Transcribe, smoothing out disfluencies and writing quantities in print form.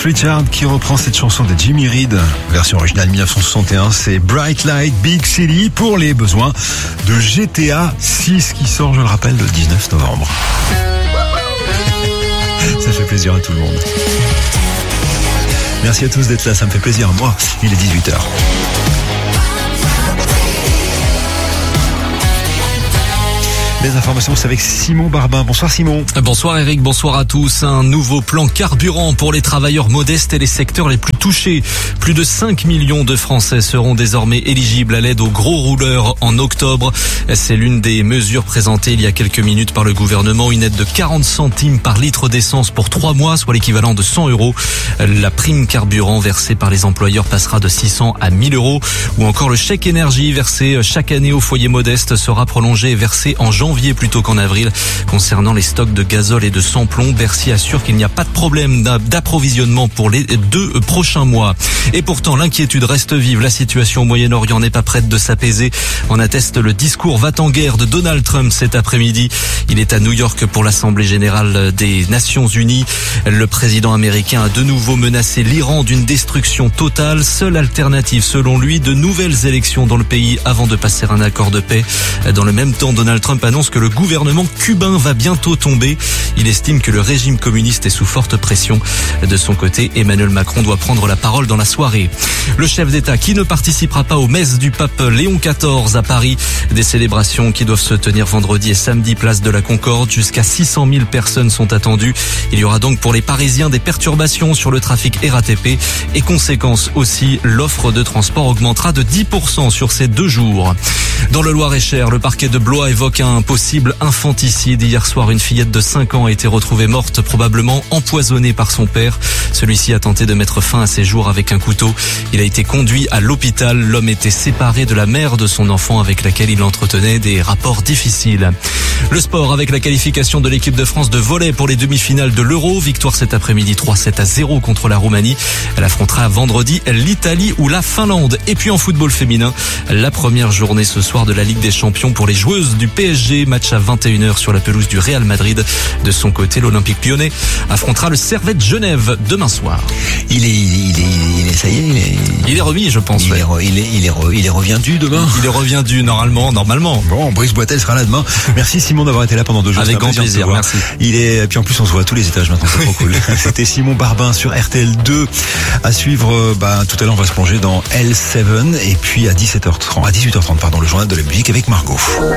Richards qui reprend cette chanson de Jimmy Reed, version originale 1961. C'est Bright Light Big City pour les besoins de GTA 6 qui sort, je le rappelle, le 19 novembre. Ça fait plaisir à tout le monde. Merci à tous d'être là, ça me fait plaisir. Moi, il est 18h. Les informations, c'est avec Simon Barbin. Bonsoir Simon. Bonsoir Eric, bonsoir à tous. Un nouveau plan carburant pour les travailleurs modestes et les secteurs les plus touchés. Plus de 5 millions de Français seront désormais éligibles à l'aide aux gros rouleurs en octobre. C'est l'une des mesures présentées il y a quelques minutes par le gouvernement. Une aide de 40 centimes par litre d'essence pour 3 mois, soit l'équivalent de 100 €. La prime carburant versée par les employeurs passera de 600 à 1000 €. Ou encore le chèque énergie versé chaque année aux foyers modestes sera prolongé et versé en janvier plutôt qu'en avril. Concernant les stocks de gazole et de sans-plomb, Bercy assure qu'il n'y a pas de problème d'approvisionnement pour les 2 prochains mois. Et pourtant, l'inquiétude reste vive. La situation au Moyen-Orient n'est pas prête de s'apaiser. En atteste le discours va-t-en-guerre de Donald Trump cet après-midi. Il est à New York pour l'Assemblée générale des Nations Unies. Le président américain a de nouveau menacé l'Iran d'une destruction totale. Seule alternative, selon lui, de nouvelles élections dans le pays avant de passer un accord de paix. Dans le même temps, Donald Trump annonce que le gouvernement cubain va bientôt tomber. Il estime que le régime communiste est sous forte pression. De son côté, Emmanuel Macron doit prendre la parole dans la soirée. Le chef d'État qui ne participera pas aux messes du pape Léon XIV à Paris. Des célébrations qui doivent se tenir vendredi et samedi place de la Concorde. Jusqu'à 600 000 personnes sont attendues. Il y aura donc pour les Parisiens des perturbations sur le trafic RATP. Et conséquence aussi, l'offre de transport augmentera de 10% sur ces 2 jours. Dans le Loir-et-Cher, le parquet de Blois évoque un possible infanticide. Hier soir, une fillette de 5 ans a été retrouvée morte, probablement empoisonnée par son père. Celui-ci a tenté de mettre fin à ses jours avec un couteau. Il a été conduit à l'hôpital. L'homme était séparé de la mère de son enfant avec laquelle il entretenait des rapports difficiles. Le sport avec la qualification de l'équipe de France de volley pour les demi-finales de l'Euro. Victoire cet après-midi 3-7-0 contre la Roumanie. Elle affrontera vendredi l'Italie ou la Finlande. Et puis en football féminin, la première journée ce soir de la Ligue des Champions pour les joueuses du PSG. Match à 21h sur la pelouse du Real Madrid. De son côté, l'Olympique Lyonnais affrontera le Servette Genève demain soir. Il est, ça y est, il est remis, je pense. Il est reviendu demain. Il est reviendu normalement. Bon, Brice Boitel sera là demain. Merci Simon d'avoir été là pendant 2 jours. Avec grand plaisir, merci. Puis en plus on se voit à tous les étages maintenant, c'est trop cool. C'était Simon Barbin sur RTL2. À suivre, tout à l'heure on va se plonger dans L7 et puis à 18h30, le journal de la musique avec Margot.